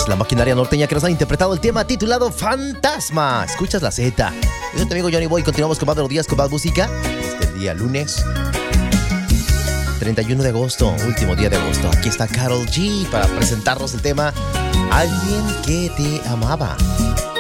Es la maquinaria norteña que nos han interpretado el tema titulado Fantasma. Escuchas la Z. Yo soy tu amigo Johnny Boy. Continuamos con más de los días con más música. Este día lunes 31 de agosto, último día de agosto. Aquí está Karol G para presentarnos el tema Alguien que te amaba.